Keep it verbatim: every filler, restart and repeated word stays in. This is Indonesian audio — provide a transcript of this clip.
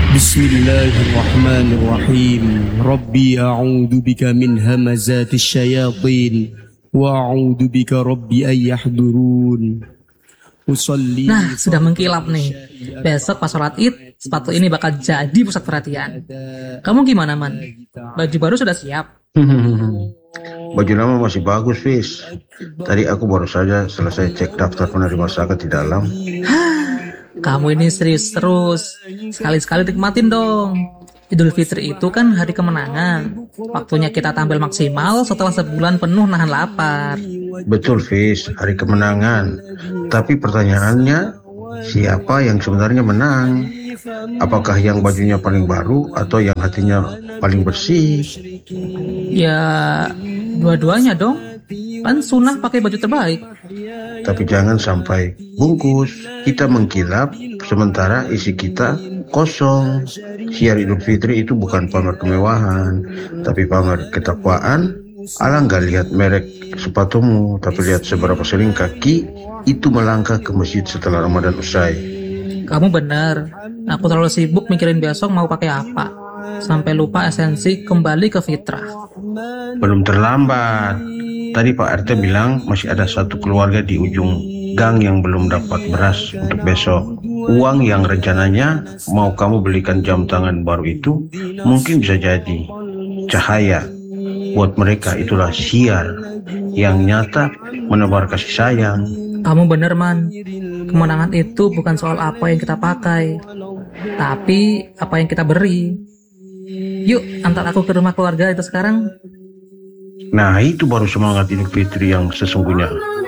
بسم الله الرحمن الرحيم ربي أعوذ بك من همزات الشياطين وأعوذ بك ربي أن يحضرون. Nah, sudah mengkilap nih. Besok pas sholat id, sepatu ini bakal jadi pusat perhatian. Kamu gimana, Man? Baju baru sudah siap? Baju lama masih bagus, Fis. Tadi aku baru saja selesai cek daftar penerima zakat di dalam. Kamu ini serius terus. Sekali-sekali nikmatin dong. Idul Fitri itu kan hari kemenangan. Waktunya kita tampil maksimal setelah sebulan penuh nahan lapar. Betul, Fis, hari kemenangan. Tapi pertanyaannya, siapa yang sebenarnya menang? Apakah yang bajunya paling baru atau yang hatinya paling bersih? Ya, dua-duanya dong. Kan sunnah pakai baju terbaik. Tapi jangan sampai bungkus kita mengkilap sementara isi kita kosong. Syiar Idul Fitri itu bukan pamer kemewahan, tapi pamer ketakwaan. Alah, nggak lihat merek sepatumu, tapi lihat seberapa sering kaki itu melangkah ke masjid setelah Ramadan usai. Kamu benar. Aku terlalu sibuk mikirin besok mau pakai apa, sampai lupa esensi kembali ke fitrah. Belum terlambat. Tadi Pak R T bilang masih ada satu keluarga di ujung gang yang belum dapat beras untuk besok. Uang yang rencananya mau kamu belikan jam tangan baru itu mungkin bisa jadi cahaya. Buat mereka itulah syiar yang nyata menebar kasih sayang. Kamu bener, Man. Kemenangan itu bukan soal apa yang kita pakai, tapi apa yang kita beri. Yuk, antar aku ke rumah keluarga itu sekarang. Nah, itu baru semangat Idul Fitri yang sesungguhnya.